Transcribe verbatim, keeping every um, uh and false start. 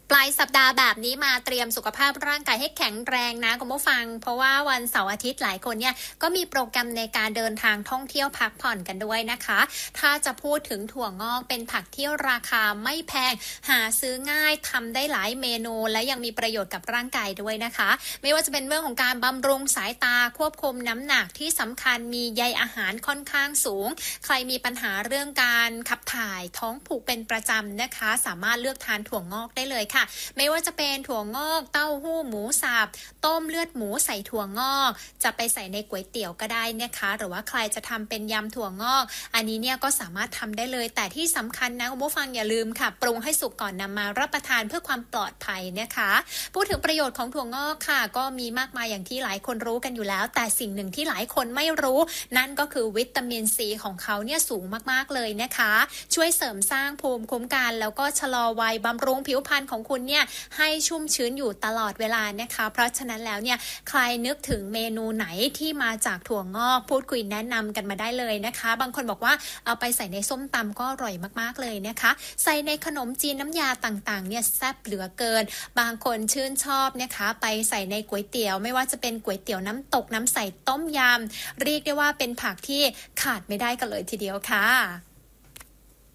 ปลายสัปดาห์แบบนี้มาเตรียมสุขภาพร่างกายให้แข็งแรงนะคุณผู้ฟังเพราะว่าวันเสาร์อาทิตย์หลายคนเนี่ยก็มีโปรแกรมในการเดินทางท่องเที่ยวพักผ่อนกันด้วยนะคะถ้าจะพูดถึงถั่วงอกเป็นผักที่ราคาไม่แพงหาซื้อง่ายทำได้หลายเมนูและยังมีประโยชน์กับร่างกายด้วยนะคะไม่ว่าจะเป็นเรื่องของการบำรุงสายตาควบคุมน้ำหนักที่สำคัญมีใยอาหารค่อนข้างสูงใครมีปัญหาเรื่องการขับถ่ายท้องผูกเป็นประจำนะคะสามารถเลือกทานถั่วงอกได้เลยค่ะไม่ว่าจะเป็นถั่วงอกเต้าหู้หมูสับต้มเลือดหมูใส่ถั่วงอกจะไปใส่ในก๋วยเตี๋ยวก็ได้นะคะหรือว่าใครจะทำเป็นยำถั่วงอกอันนี้เนี่ยก็สามารถทำได้เลยแต่ที่สำคัญนะคุณผู้ฟังอย่าลืมค่ะปรุงให้สุกก่อนนำมารับประทานเพื่อความปลอดภัยนะคะพูดถึงประโยชน์ของถั่วงอกค่ะก็มีมากมายอย่างที่หลายคนรู้กันอยู่แล้วแต่สิ่งหนึ่งที่หลายคนไม่รู้นั่นก็คือวิตามินซีของเขาเนี่ยสูงมากๆเลยนะคะช่วยเสริมสร้างภูมิคุ้มกันแล้วก็ชะลอวัยบำรุงผิวพรรณของคุณเนี่ยให้ชุ่มชื้นอยู่ตลอดเวลานะคะเพราะฉะนั้นแล้วเนี่ยใครนึกถึงเมนูไหนที่มาจากถั่วงอกพูดคุยแนะนำกันมาได้เลยนะคะบางคนบอกว่าเอาไปใส่ในส้มตำก็อร่อยมากๆเลยนะคะใส่ในขนมจีนน้ำยาต่างๆเนี่ยแซ่บเหลือเกินบางคนชื่นชอบนะคะไปใส่ในก๋วยเตี๋ยวไม่ว่าจะเป็นก๋วยเตี๋ยวน้ำตกน้ำใสต้มยำเรียกได้ว่าเป็นผักที่ขาดไม่ได้กันเลยทีเดียวค่ะ